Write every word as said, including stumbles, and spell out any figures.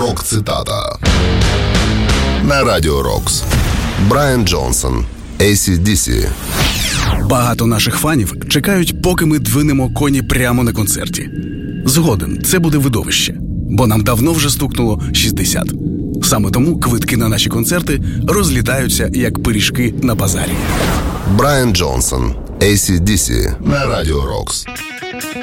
Рок-цитата на Радіо Рокс. Брайан Джонсон, ей сі ді сі. Багато наших фанів чекають, поки ми двинемо коні прямо на концерті. Згоден, це буде видовище, бо нам давно вже стукнуло шістдесят. Саме тому квитки на наші концерти розлітаються, як пиріжки на базарі. Брайан Джонсон, ей сі ді сі на Радіо Рокс.